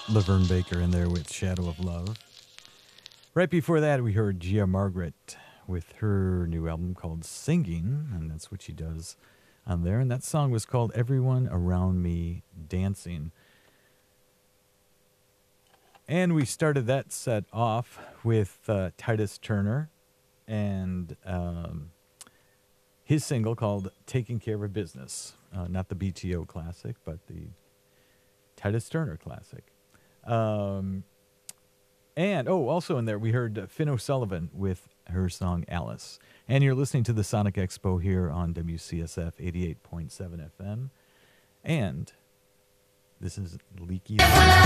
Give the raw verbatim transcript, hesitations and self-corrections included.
Laverne Baker in there with Shadow of Love. Right before that, we heard Gia Margaret with her new album called Singing, and that's what she does on there. And that song was called Everyone Around Me Dancing. And we started that set off with uh, Titus Turner and um, his single called Taking Care of Business. Uh, not the B T O classic, but the Titus Turner classic. Um, and, oh, also in there, we heard uh, Finn O'Sullivan with her song Alice. And you're listening to the Sonic Expo here on W C S F eighty-eight point seven F M. And this is Leaky.